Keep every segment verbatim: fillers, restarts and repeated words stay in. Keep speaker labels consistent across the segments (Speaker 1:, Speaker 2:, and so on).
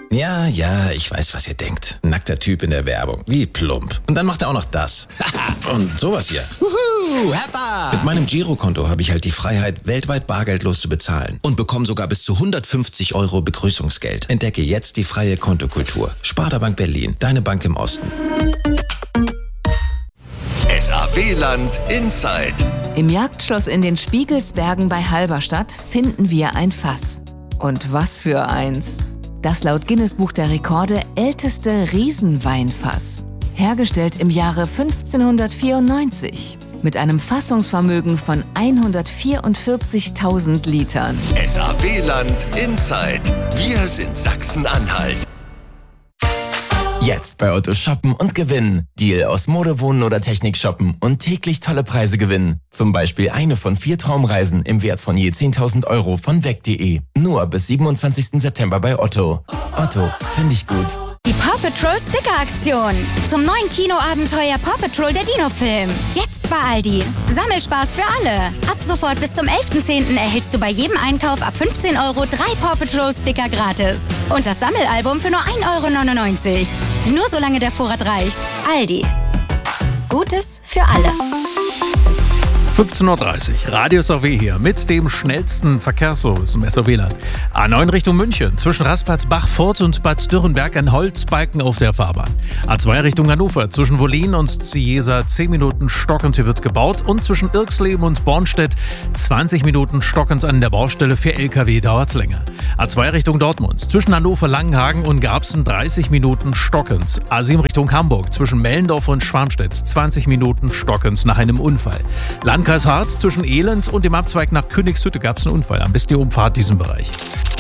Speaker 1: Ja, ja, ich weiß, was ihr denkt. Nackter Typ in der Werbung. Wie plump. Und dann macht er auch noch das. Und sowas hier. Wuhu, Heppa! Mit meinem Girokonto habe ich halt die Freiheit, weltweit bargeldlos zu bezahlen. Und bekomme sogar bis zu hundertfünfzig Euro Begrüßungsgeld. Entdecke jetzt die freie Kontokultur. Sparda Bank Berlin, deine Bank im Osten.
Speaker 2: S A W-Land Inside.
Speaker 3: Im Jagdschloss in den Spiegelsbergen bei Halberstadt finden wir ein Fass. Und was für eins. Das laut Guinness-Buch der Rekorde älteste Riesenweinfass. Hergestellt im Jahre fünfzehnhundertvierundneunzig. Mit einem Fassungsvermögen von hundertvierundvierzigtausend Litern.
Speaker 2: S A W-Land Inside. Wir sind Sachsen-Anhalt.
Speaker 4: Jetzt bei Otto shoppen und gewinnen. Deal aus Mode, Wohnen oder Technik shoppen und täglich tolle Preise gewinnen. Zum Beispiel eine von vier Traumreisen im Wert von je zehntausend Euro von weg punkt de. Nur bis siebenundzwanzigsten September bei Otto. Otto, finde ich gut.
Speaker 5: Die Paw Patrol Sticker-Aktion. Zum neuen Kinoabenteuer Paw Patrol der Dino-Film. Jetzt bei Aldi. Sammelspaß für alle. Ab sofort bis zum elften zehnten erhältst du bei jedem Einkauf ab fünfzehn Euro drei Paw Patrol Sticker gratis. Und das Sammelalbum für nur ein Euro neunundneunzig. Nur solange der Vorrat reicht. Aldi. Gutes für alle.
Speaker 6: fünfzehn Uhr dreißig, Radio S A W hier mit dem schnellsten Verkehrsservice im S A W-Land. A neun Richtung München, zwischen Rastplatz Bachfurt und Bad Dürrenberg ein Holzbalken auf der Fahrbahn. A zwei Richtung Hannover, zwischen Wollin und Ciesa zehn Minuten stockend, hier wird gebaut. Und zwischen Irksleben und Bornstedt zwanzig Minuten stockend an der Baustelle, für L K W dauert's länger. A zwei Richtung Dortmund, zwischen Hannover, Langenhagen und Garbsen dreißig Minuten stockend. A sieben Richtung Hamburg, zwischen Mellendorf und Schwarmstedt zwanzig Minuten stockend nach einem Unfall. Landkreis Harz, zwischen Elend und dem Abzweig nach Königshütte gab es einen Unfall. Am besten die Umfahrt diesen Bereich.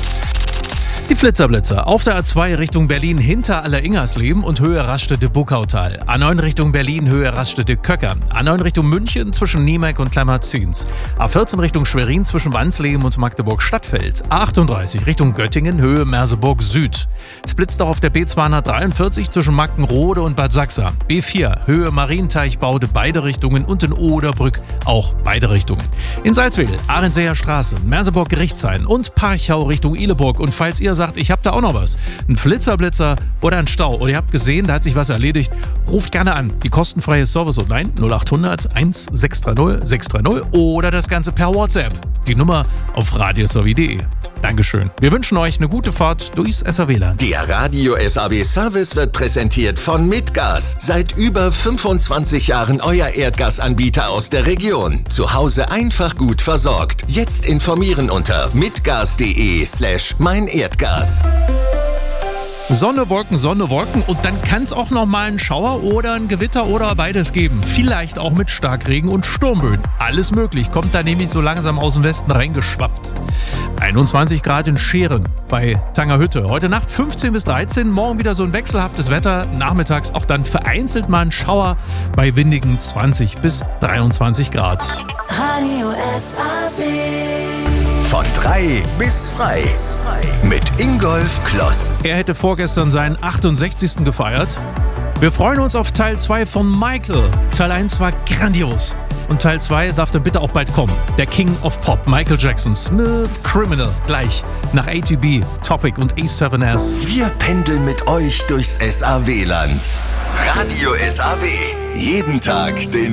Speaker 6: Die Flitzerblitzer auf der A zwei Richtung Berlin hinter Alleringersleben und Höhe Raststätte-Buckautal. A neun Richtung Berlin, Höhe Raststätte-Köcker. A neun Richtung München zwischen Niemek und Klammerzins. A vierzehn Richtung Schwerin zwischen Wansleben und Magdeburg-Stadtfeld. A achtunddreißig Richtung Göttingen, Höhe Merseburg Süd. Es blitzt auch auf der B zweihundertdreiundvierzig zwischen Mackenrode und Bad Sachsa. B vier, Höhe Marienteichbaude, beide Richtungen und in Oderbrück auch beide Richtungen. In Salzwedel, Ahrensseer Straße, Merseburg-Gerichtshain und Parchau Richtung Ihleburg. Und falls ihr sagt, ich hab da auch noch was, ein Flitzerblitzer oder ein Stau oder ihr habt gesehen, da hat sich was erledigt, ruft gerne an. Die kostenfreie Service-Hotline null achthundert eins sechs drei null sechs drei null oder das Ganze per WhatsApp. Die Nummer auf radiosaw punkt de. Dankeschön. Wir wünschen euch eine gute Fahrt durchs S A W-Land.
Speaker 2: Der Radio S A W-Service wird präsentiert von Mitgas. Seit über fünfundzwanzig Jahren euer Erdgasanbieter aus der Region. Zu Hause einfach gut versorgt. Jetzt informieren unter mitgas.de slash mein Erdgas.
Speaker 6: Sonne, Wolken, Sonne, Wolken und dann kann es auch noch mal einen Schauer oder ein Gewitter oder beides geben. Vielleicht auch mit Starkregen und Sturmböen. Alles möglich, kommt da nämlich so langsam aus dem Westen reingeschwappt. einundzwanzig Grad in Scheren bei Tangerhütte. Heute Nacht fünfzehn bis dreizehn, morgen wieder so ein wechselhaftes Wetter. Nachmittags auch dann vereinzelt mal ein Schauer bei windigen zwanzig bis dreiundzwanzig Grad.
Speaker 7: Radio S A W.
Speaker 2: Von drei bis frei. Mit Ingolf Kloss.
Speaker 6: Er hätte vorgestern seinen achtundsechzigsten gefeiert. Wir freuen uns auf Teil zwei von Michael. Teil eins war grandios. Und Teil zwei darf dann bitte auch bald kommen. Der King of Pop, Michael Jackson, Smooth Criminal. Gleich nach A T B, Topic und A seven S.
Speaker 2: Wir pendeln mit euch durchs S A W-Land. Radio S A W. Jeden Tag den